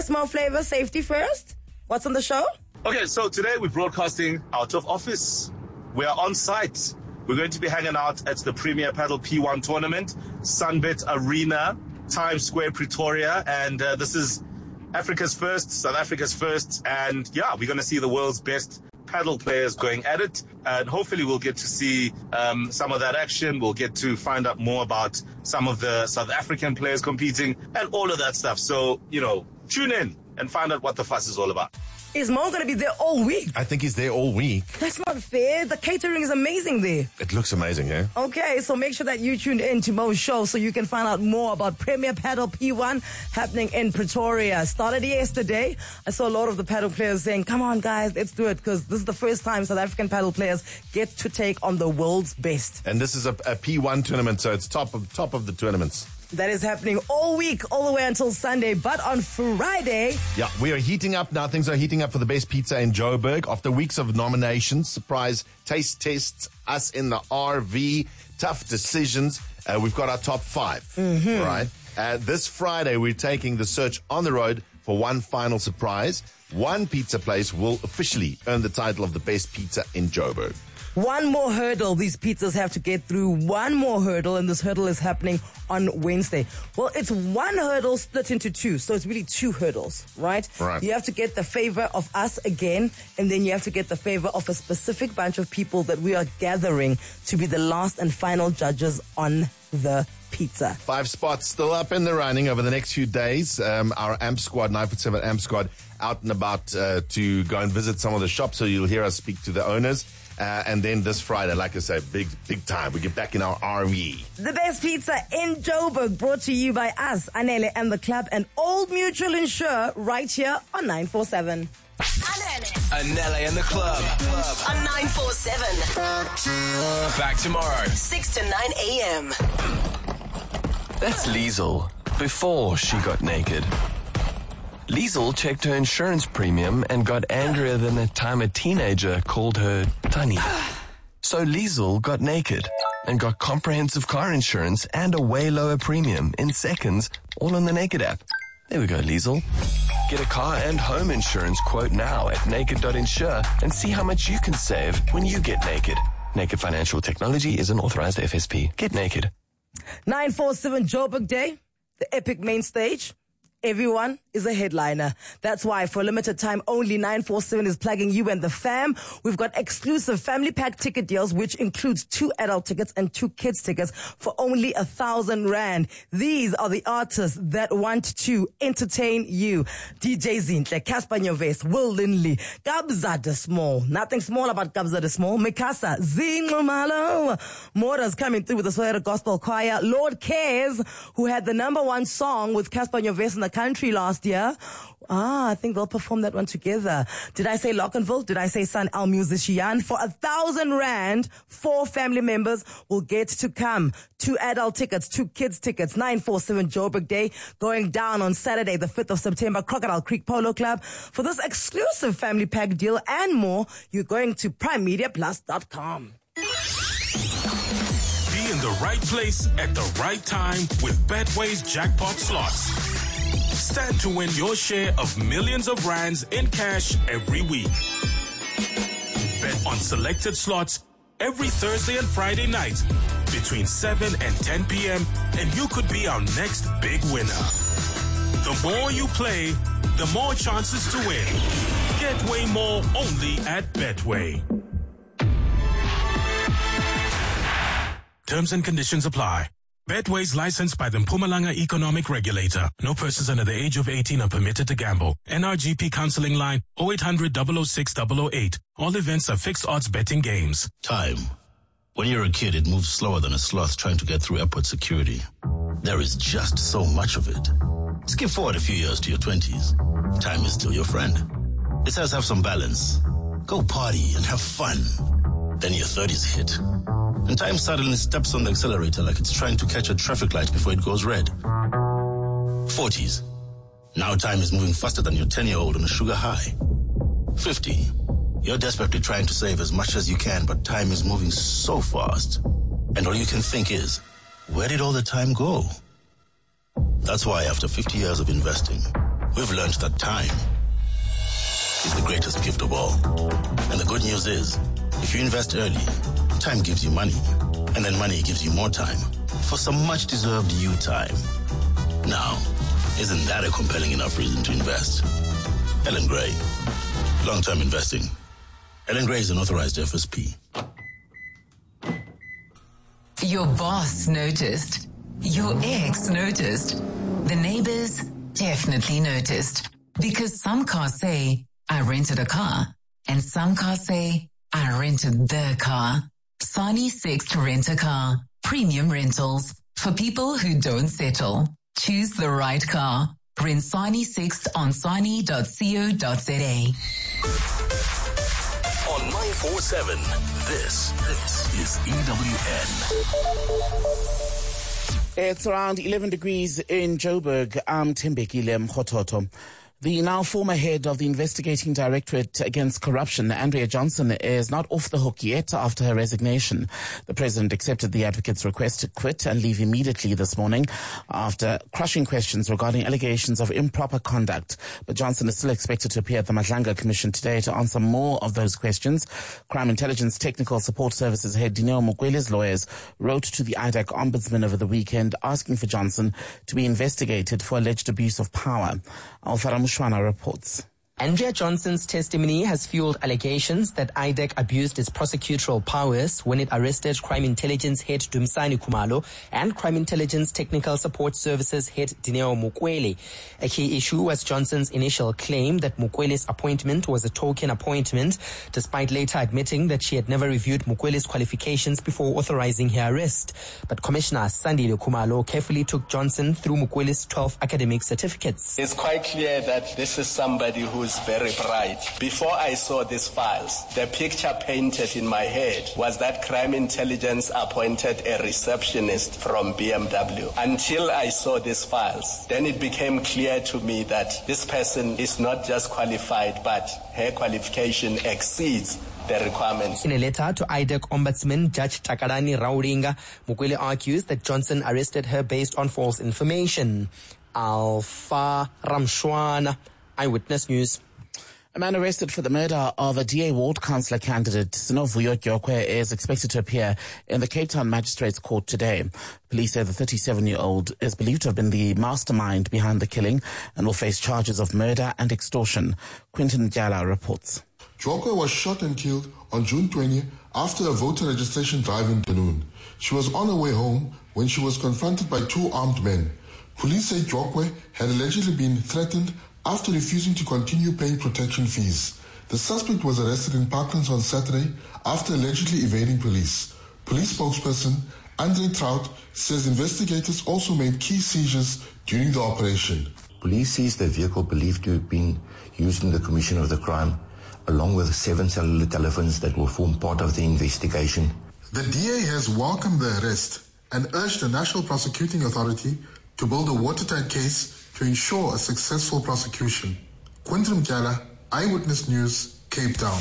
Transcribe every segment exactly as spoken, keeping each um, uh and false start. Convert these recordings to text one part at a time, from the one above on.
More flavor, safety first. What's on the show? Okay, so today we're broadcasting out of office. We are on site. We're going to be hanging out at the Premier Paddle P one tournament, Sunbet Arena, Times Square, Pretoria. And uh, this is Africa's first, South Africa's first. And yeah, we're going to see the world's best paddle players going at it. And hopefully we'll get to see um, some of that action. We'll get to find out more about some of the South African players competing and all of that stuff. So, you know, tune in and find out what the fuss is all about. Is Mo going to be there all week? I think he's there all week. That's not fair. The catering is amazing there. It looks amazing, yeah? Okay, so make sure that you tuned in to Mo's show so you can find out more about Premier Paddle P one happening in Pretoria. Started yesterday. I saw a lot of the paddle players saying, come on, guys, let's do it, because this is the first time South African paddle players get to take on the world's best. And this is a, a P one tournament, so it's top of top of the tournaments. That is happening all week, all the way until Sunday. But on Friday... Yeah, we are heating up now. Things are heating up for the best pizza in Joburg. After weeks of nominations, surprise taste tests, us in the R V, tough decisions, uh, we've got our top five. Mm-hmm. Right? Uh, this Friday, we're taking the search on the road for one final surprise. One pizza place will officially earn the title of the best pizza in Joburg. One more hurdle these pizzas have to get through. One more hurdle, and this hurdle is happening on Wednesday. Well, it's one hurdle split into two, so it's really two hurdles, right? Right. You have to get the favor of us again, and then you have to get the favor of a specific bunch of people that we are gathering to be the last and final judges on the pizza. Five spots still up in the running over the next few days. Um, our A M P squad, nine foot seven A M P squad, out and about uh, to go and visit some of the shops, so you'll hear us speak to the owners. Uh, and then this Friday, like I say, big, big time. We get back in our R V. The best pizza in Joburg, brought to you by us, Anele and the club, and Old Mutual Insure, right here on nine four seven. Anele. Anele and the club. On nine four seven. Back tomorrow. six to nine a.m. That's Liesel, before she got naked. Liesel checked her insurance premium and got angrier than the time a teenager called her tiny. So Liesel got naked and got comprehensive car insurance and a way lower premium in seconds, all on the Naked app. There we go, Liesel. Get a car and home insurance quote now at naked dot insure and see how much you can save when you get naked. Naked Financial Technology is an authorized F S P. Get naked. nine four seven Joburg Day, the epic main stage. Everyone is a headliner. That's why for a limited time only, nine four seven is plugging you and the fam. We've got exclusive family pack ticket deals, which includes two adult tickets and two kids tickets for only a thousand rand. These are the artists that want to entertain you. D J Zinhle, Casper Nyovest, Will Lindley, Kabza De Small. Nothing small about Kabza De Small. Mikasa, Zingle Malo. Mora's coming through with the Soweto Gospel Choir. Lord Cares, who had the number one song with Casper Nyovest in the country last year. Ah, I think they'll perform that one together. Did I say Lockenville? Did I say Sun Al Musician? For a thousand rand, four family members will get to come. Two adult tickets, two kids tickets, nine four seven Joburg Day, going down on Saturday, the fifth of September, Crocodile Creek Polo Club. For this exclusive family pack deal and more, you're going to prime media plus dot com. Be in the right place at the right time with Betway's jackpot slots. Stand to win your share of millions of rands in cash every week. Bet on selected slots every Thursday and Friday night between seven and ten p.m. and you could be our next big winner. The more you play, the more chances to win. Get way more only at Betway. Terms and conditions apply. Betway's licensed by the Mpumalanga Economic Regulator. No persons under the age of eighteen are permitted to gamble. N R G P counseling line oh eight hundred, double oh six, double oh eight. All events are fixed odds betting games. Time. When you're a kid, it moves slower than a sloth trying to get through airport security. There is just so much of it. Skip forward a few years to your twenties. Time is still your friend. It says have some balance. Go party and have fun. Then your thirties hit. And time suddenly steps on the accelerator like it's trying to catch a traffic light before it goes red. forties. Now time is moving faster than your ten-year-old on a sugar high. fifty. You're desperately trying to save as much as you can, but time is moving so fast. And all you can think is, where did all the time go? That's why after fifty years of investing, we've learned that time is the greatest gift of all. And the good news is, if you invest early, time gives you money, and then money gives you more time for some much-deserved you time. Now, isn't that a compelling enough reason to invest? Ellen Gray, long-term investing. Ellen Gray is an authorized F S P. Your boss noticed. Your ex noticed. The neighbors definitely noticed. Because some cars say, I rented a car. And some cars say, I rented the car. Sani Sixt Rent-A-Car. Premium rentals. For people who don't settle. Choose the right car. Rent Sani Sixt on sani dot co dot za. On nine four seven, this, this is E W N. It's around eleven degrees in Joburg. I'm Tembekile Mkhototo. The now former head of the Investigating Directorate Against Corruption, Andrea Johnson, is not off the hook yet after her resignation. The president accepted the advocate's request to quit and leave immediately this morning after crushing questions regarding allegations of improper conduct. But Johnson is still expected to appear at the Madlanga Commission today to answer more of those questions. Crime Intelligence Technical Support Services head Dineo Mukwele's lawyers wrote to the I D A C ombudsman over the weekend asking for Johnson to be investigated for alleged abuse of power. Alfara Mushwana reports. Andrea Johnson's testimony has fueled allegations that I D A C abused its prosecutorial powers when it arrested Crime Intelligence head Dumsani Khumalo and Crime Intelligence Technical Support Services head Dineo Mukwele. A key issue was Johnson's initial claim that Mukwele's appointment was a token appointment, despite later admitting that she had never reviewed Mukwele's qualifications before authorizing her arrest. But Commissioner Sandile Khumalo carefully took Johnson through Mukwele's twelve academic certificates. It's quite clear that this is somebody who's very bright. Before I saw these files, the picture painted in my head was that Crime Intelligence appointed a receptionist from B M W. Until I saw these files, then it became clear to me that this person is not just qualified, but her qualification exceeds the requirements. In a letter to I D A C Ombudsman Judge Takarani Rauringa, Mukwele argues that Johnson arrested her based on false information. Alpha Ramshwana, Eyewitness News. A man arrested for the murder of a D A ward councillor candidate, Sinovuyo Gyokwe, is expected to appear in the Cape Town Magistrates Court today. Police say the thirty-seven-year-old is believed to have been the mastermind behind the killing and will face charges of murder and extortion. Quinton Jala reports. Gyokwe was shot and killed on June twentieth after a voter registration drive in Dunoon. She was on her way home when she was confronted by two armed men. Police say Gyokwe had allegedly been threatened after refusing to continue paying protection fees. The suspect was arrested in Parklands on Saturday after allegedly evading police. Police spokesperson Andre Trout says investigators also made key seizures during the operation. Police seized the vehicle believed to have been used in the commission of the crime, along with seven cellular telephones that will form part of the investigation. The D A has welcomed the arrest and urged the National Prosecuting Authority to build a watertight case to ensure a successful prosecution. Quinton Mjala, Eyewitness News, Cape Town.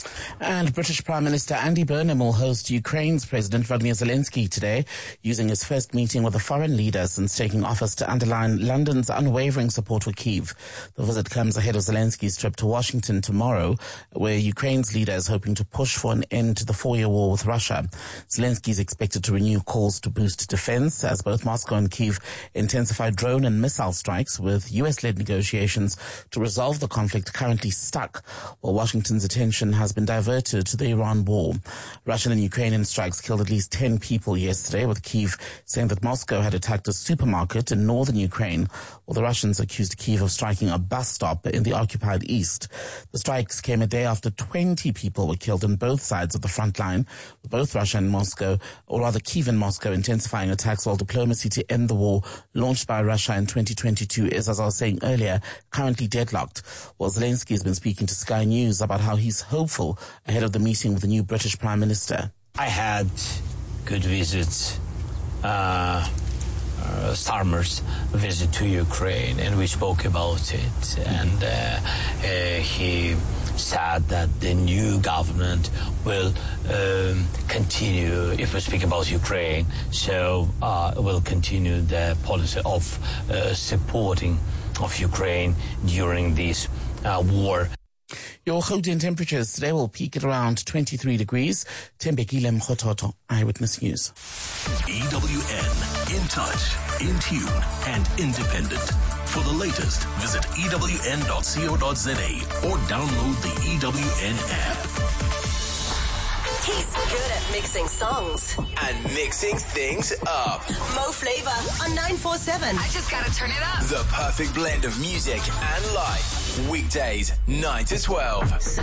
And British Prime Minister Andy Burnham will host Ukraine's President Volodymyr Zelensky today, using his first meeting with a foreign leader since taking office to underline London's unwavering support for Kyiv. The visit comes ahead of Zelensky's trip to Washington tomorrow, where Ukraine's leader is hoping to push for an end to the four-year war with Russia. Zelensky is expected to renew calls to boost defense as both Moscow and Kyiv intensify drone and missile strikes, with U S-led negotiations to resolve the conflict currently stuck, while Washington's attention has been diverted to the Iran war. Russian and Ukrainian strikes killed at least ten people yesterday, with Kyiv saying that Moscow had attacked a supermarket in northern Ukraine, while the Russians accused Kyiv of striking a bus stop in the occupied east. The strikes came a day after twenty people were killed on both sides of the front line, with both Russia and Moscow, or rather Kyiv and Moscow, intensifying attacks, while diplomacy to end the war launched by Russia in twenty twenty-two is, as I was saying earlier, currently deadlocked. While Zelensky has been speaking to Sky News about how he's hopeful ahead of the meeting with the new British Prime Minister. I had good visits, uh, uh, Starmer's visit to Ukraine, and we spoke about it. And uh, uh, he said that the new government will um, continue, if we speak about Ukraine, so uh, will continue the policy of uh, supporting of Ukraine during this uh, war. Your Gauteng temperatures today will peak at around twenty-three degrees. Tembekile Mkhototo, Eyewitness News. E W N, in touch, in tune, and independent. For the latest, visit E W N dot co dot za or download the E W N app. He's good at mixing songs and mixing things up. Mo Flavor on nine four seven. I just gotta turn it up. The perfect blend of music and life. Weekdays, nine to twelve.